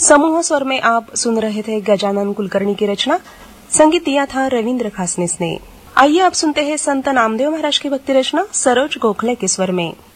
समूह स्वर में आप सुन रहे थे गजानन कुलकर्णी की रचना, संगीत दिया था रविंद्र खासनिस ने। आइए आप सुनते हैं संत नामदेव महाराज की भक्ति रचना सरोज गोखले के स्वर में।